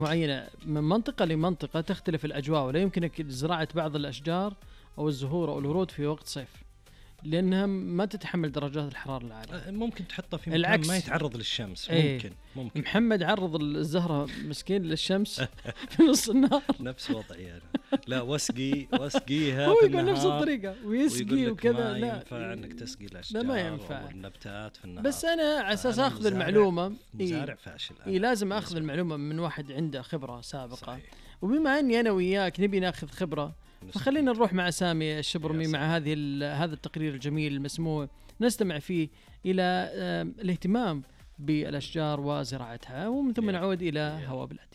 معينة من منطقة لمنطقة تختلف الأجواء، ولا يمكنك زراعة بعض الأشجار أو الزهور أو الورود في وقت صيف لأنها ما تتحمل درجات الحرارة العالية. ممكن تحطها في مكان ما يتعرض للشمس. ممكن محمد عرض الزهرة مسكين للشمس في نص النهار. نفس وضعي أنا. لا واسقيها هو في يقول نفس الطريقة ويسقي وكذا. لا ينفع انك تسقي الاشجار ما ينفع والنباتات في النهار. بس انا على اساس اخذ المعلومة مزارع فاشل. لازم اخذ المعلومة من واحد عنده خبرة سابقة. صحيح. وبما اني انا وياك نبي ناخذ خبرة، فخلينا نروح مع سامي الشبرمي مع هذا التقرير الجميل المسموع نستمع فيه إلى الاهتمام بالأشجار وزراعتها، ومن ثم نعود إلى هوا بلادي.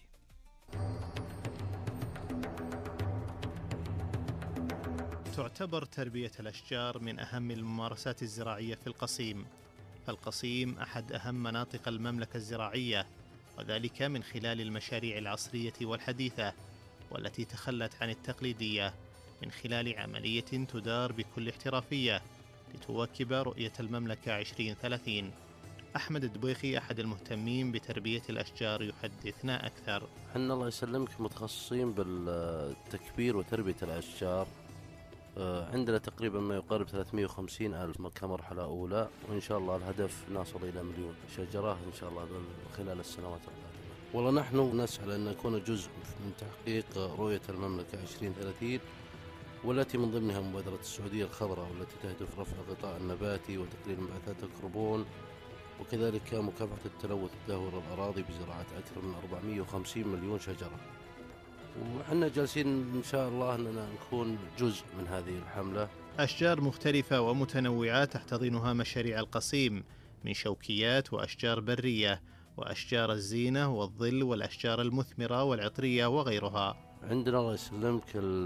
تعتبر تربية الأشجار من أهم الممارسات الزراعية في القصيم، فالقصيم أحد أهم مناطق المملكة الزراعية، وذلك من خلال المشاريع العصرية والحديثة والتي تخلت عن التقليدية، من خلال عملية تدار بكل احترافية لتواكب رؤية المملكة 2030. أحمد الدبيخي أحد المهتمين بتربية الأشجار يحدثنا أكثر. حنا الله يسلمك متخصصين بالتكبير وتربية الأشجار. عندنا تقريبا ما يقارب 350,000 كمرحلة أولى، وإن شاء الله الهدف نصل إلى 1,000,000 شجرة إن شاء الله خلال السنوات القادمة. والله نحن نسعى أن نكون جزء من تحقيق رؤية المملكة 2030، والتي من ضمنها مبادرة السعودية الخضراء، والتي تهدف رفع الغطاء النباتي وتقليل انبعاثات الكربون، وكذلك مكافحة التلوث الدهور الأراضي بزراعة أكثر من 450 مليون شجرة. وحنا جالسين إن شاء الله أننا نكون جزء من هذه الحملة. أشجار مختلفة ومتنوعة تحتضنها مشاريع القصيم من شوكيات وأشجار برية وأشجار الزينة والظل والأشجار المثمرة والعطرية وغيرها. عندنا الله يسلمك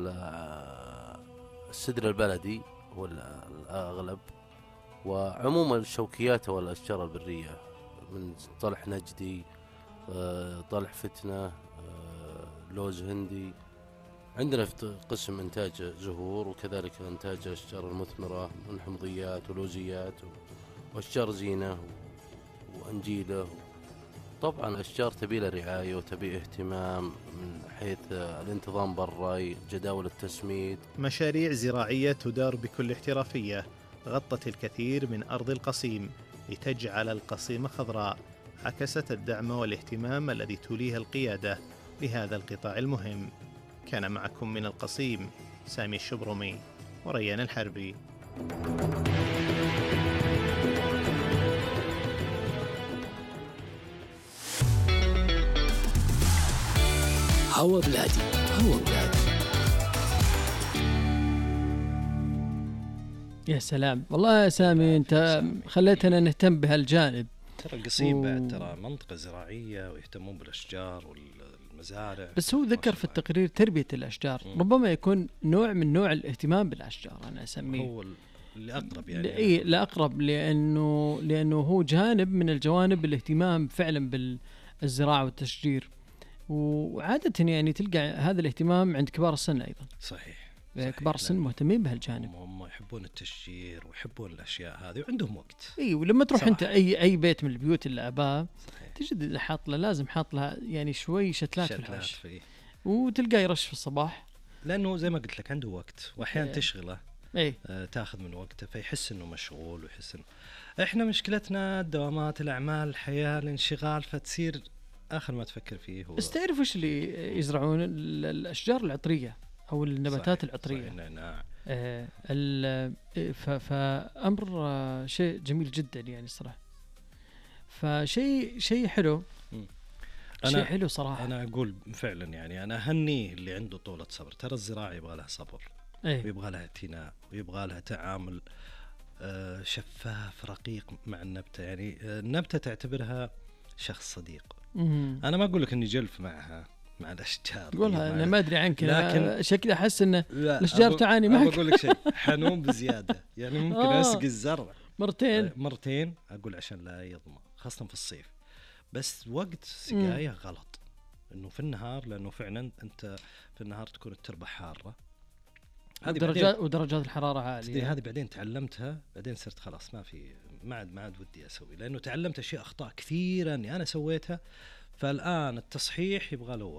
السدر البلدي هو الأغلب، وعموما الشوكيات والأشجار البرية من طلح نجدي، طلح فتنة، لوز هندي. عندنا في قسم إنتاج زهور، وكذلك إنتاج أشجار المثمرة من حمضيات ولوزيات وأشجار زينة وأنجيلة. طبعا أشجار تبي لها رعاية وتبي اهتمام من حيث الانتظام بالري، جداول التسميد. مشاريع زراعية تدار بكل احترافية غطت الكثير من أرض القصيم لتجعل القصيم خضراء، عكست الدعم والاهتمام الذي توليه القيادة لهذا القطاع المهم. كان معكم من القصيم سامي الشبرمي وريان الحربي. هوا بلادي، هوا بلادي. يا سلام والله يا سامي، انت خليتنا نهتم بهالجانب. ترى القصيم بعد ترى منطقة زراعية ويهتمون بالأشجار والمزارع. بس هو ذكر في التقرير تربية الأشجار، ربما يكون نوع من نوع الاهتمام بالأشجار، أنا أسميه هو اللي أقرب يعني. لا أقرب، لأنه هو جانب من الجوانب الاهتمام فعلا بالزراعة والتشجير، وعادة يعني تلقى هذا الاهتمام عند كبار السن أيضا. صحيح. كبار السن مهتمين بهالجانب، هم يحبون التشجير ويحبون الأشياء هذه وعندهم وقت. ولما تروح أنت أي بيت من البيوت اللي أباه تجد حاط له، لازم حاط لها يعني شوي شتلات في الحوش، وتلقاه يرش في الصباح، لأنه زي ما قلت لك عنده وقت، وأحيانا تشغله تاخذ من وقته، فيحس إنه مشغول ويحس إنه إحنا مشكلتنا دوامات الأعمال، الحياة، الانشغال، فتصير آخر ما تفكر فيه هو. بس تعرف وش اللي يزرعون؟ الأشجار العطرية أو النباتات العطرية. نعم. فأمر شيء جميل جدا يعني صراحة، فشيء حلو. شيء حلو صراحة. أنا أقول فعلا يعني أنا أهنيه اللي عنده طولة صبر. ترى الزراعة يبغى لها صبر، ويبغى لها اعتناء، ويبغى لها تعامل شفاف رقيق مع النبتة. يعني النبتة تعتبرها شخص صديق. أنا ما أقول لك إني جلف معها مع الأشجار، تقولها أنا ما أدري عنك، لكن شكلي أحس إن الأشجار تعاني معك. أقول لك شيء حنون بزيادة، يعني ممكن أسقي الزرع مرتين أقول عشان لا يضمى، خاصة في الصيف. بس وقت سقاية غلط، إنه في النهار، لأنه فعلا أنت في النهار تكون التربة حارة، ودرجات الحرارة عالية. هذه بعدين تعلمتها، بعدين صرت خلاص ما عاد ودي أسوي، لأنه تعلمت أشياء أخطاء كثيرة أني أنا سويتها فالآن التصحيح يبغى له